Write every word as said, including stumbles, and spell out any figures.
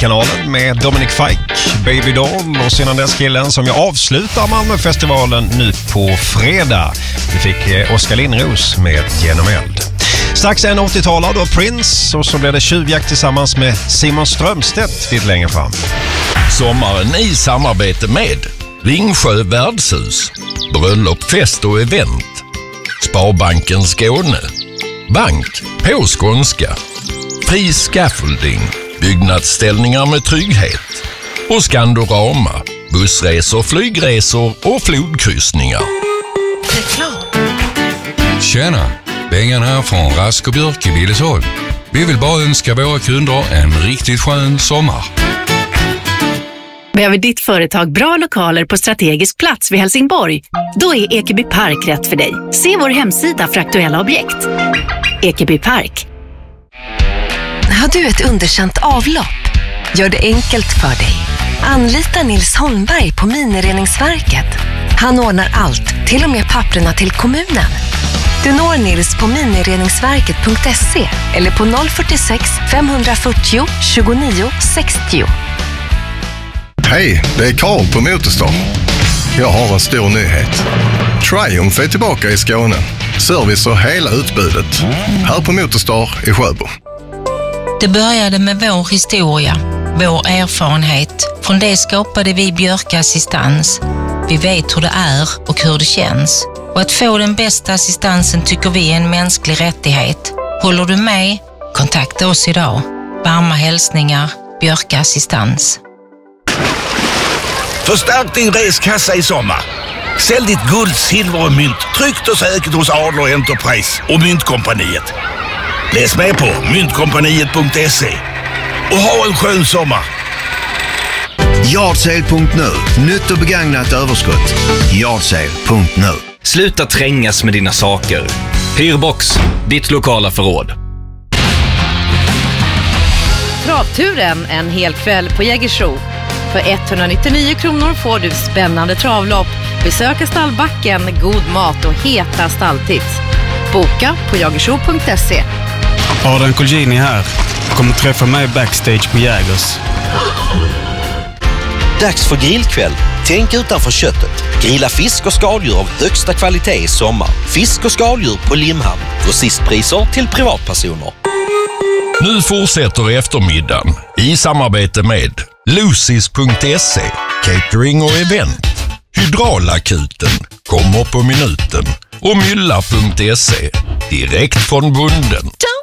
kanalen med Dominic Fike, Baby Doll och sedan dess killen som jag avslutar Malmöfestivalen nu på fredag. Vi fick Oskar Lindros med Genom eld. Strax en åttiotalare då Prince och så blir det tjuvjakt tillsammans med Simon Strömstedt lite längre fram. Sommaren i samarbete med Ringsjö värdshus, bröllop, fest och event, Sparbanken Skåne, Bank på skånska, Fri Scaffolding, byggnadsställningar med trygghet och Skandorama, bussresor, flygresor och flodkryssningar. Reklam. Tjena, Bengan här från Rask och Björk i Billesholm. Vi vill bara önska våra kunder en riktigt skön sommar. Behöver ditt företag bra lokaler på strategisk plats vid Helsingborg? Då är Ekeby Park rätt för dig. Se vår hemsida för aktuella objekt. Ekeby Park. Har du ett underkänt avlopp? Gör det enkelt för dig. Anlita Nils Holmberg på Minireningsverket. Han ordnar allt, till och med papperna till kommunen. Du når Nils på minireningsverket punkt se eller på noll fyrtiosex femhundrafyrtio tjugonio sextio. Hej, det är Karl på Motorstar. Jag har en stor nyhet. Triumph är tillbaka i Skåne. Service och hela utbudet. Här på Motorstar i Sjöbo. Det började med vår historia, vår erfarenhet. Från det skapade vi Björk Assistans. Vi vet hur det är och hur det känns. Och att få den bästa assistansen tycker vi är en mänsklig rättighet. Håller du med? Kontakta oss idag. Varma hälsningar, Björk Assistans. Förstärk din reskassa i sommar. Sälj ditt guld, silver och mynt tryggt och säkert hos Adler Enterprise och Myntkompaniet. Läs med på myntkompaniet punkt se och ha en skön sommar. Yardsale punkt nu. Nytt och begagnat överskott. Yardsale punkt nu. Sluta trängas med dina saker. Hyrbox, ditt lokala förråd. Travturen en hel kväll på Jägersro. För etthundranittionio kronor får du spännande travlopp, besöka stallbacken, god mat och heta stalltips. Boka på jagersro punkt se. Adrian Colgjini här. Kommer träffa mig backstage på Jägers. Dags för grillkväll. Tänk utanför köttet. Grilla fisk och skaldjur av högsta kvalitet i sommar. Fisk och skaldjur på Limhamn. Grossistpriser till privatpersoner. Nu fortsätter eftermiddagen i samarbete med Lucis punkt se, catering och event, Hydraulakuten, kommer på minuten och Mylla punkt se, direkt från bunden.